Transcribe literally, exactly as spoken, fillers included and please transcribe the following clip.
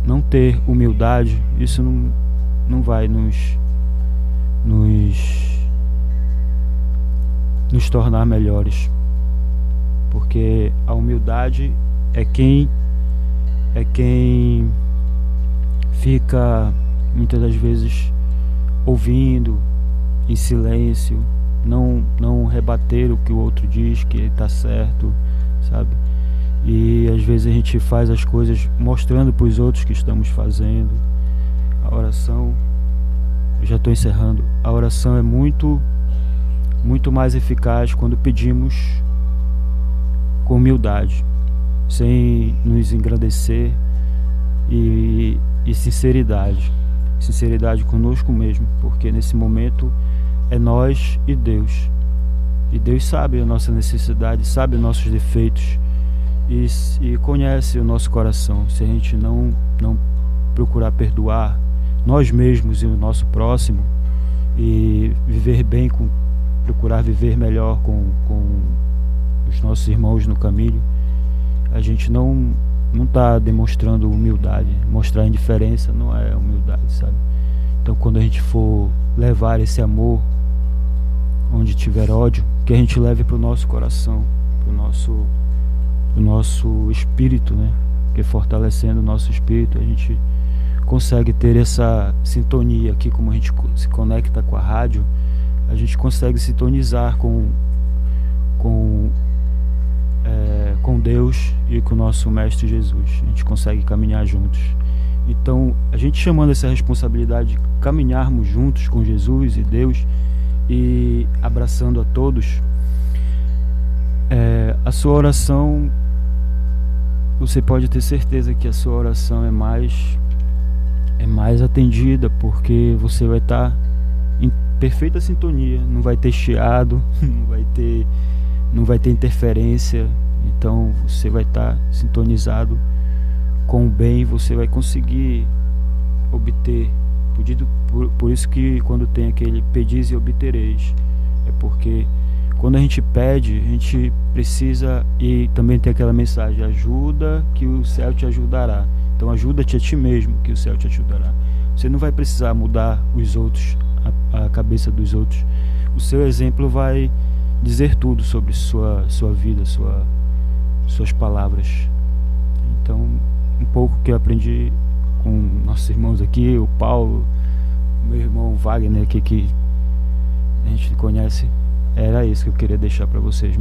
não ter humildade, isso não, não vai nos, nos, nos tornar melhores, porque a humildade é quem é quem fica muitas das vezes ouvindo em silêncio, não, não rebater o que o outro diz que ele está certo, sabe? E às vezes a gente faz as coisas mostrando para os outros que estamos fazendo. A oração, eu já estou encerrando, a oração é muito, muito mais eficaz quando pedimos com humildade, sem nos engrandecer, e, e sinceridade, sinceridade conosco mesmo, porque nesse momento é nós e Deus, e Deus sabe a nossa necessidade, sabe os nossos defeitos, e, e conhece o nosso coração. Se a gente não, não procurar perdoar nós mesmos e o nosso próximo, e viver bem, com, procurar viver melhor com, com os nossos irmãos no caminho, a gente não não está demonstrando humildade. Mostrar indiferença não é humildade, sabe? Então, quando a gente for levar esse amor onde tiver ódio, que a gente leve para o nosso coração, para o nosso, pro nosso espírito, né? Porque fortalecendo o nosso espírito, a gente consegue ter essa sintonia aqui, como a gente se conecta com a rádio, a gente consegue sintonizar com com É, com Deus e com o nosso Mestre Jesus. A gente consegue caminhar juntos. Então, a gente chamando essa responsabilidade de caminharmos juntos com Jesus e Deus, e abraçando a todos, é, a sua oração, você pode ter certeza que a sua oração é mais é mais atendida, porque você vai estar em perfeita sintonia, não vai ter chiado, não vai ter não vai ter interferência. Então você vai estar sintonizado com o bem, você vai conseguir obter. Por, por isso que quando tem aquele pedis e obtereis, é porque quando a gente pede, a gente precisa, e também tem aquela mensagem, ajuda que o céu te ajudará. Então ajuda-te a ti mesmo que o céu te ajudará. Você não vai precisar mudar os outros, a, a cabeça dos outros. O seu exemplo vai dizer tudo sobre sua, sua vida, sua, suas palavras. Então, um pouco que eu aprendi com nossos irmãos aqui, o Paulo, meu irmão Wagner aqui, que a gente conhece, era isso que eu queria deixar para vocês.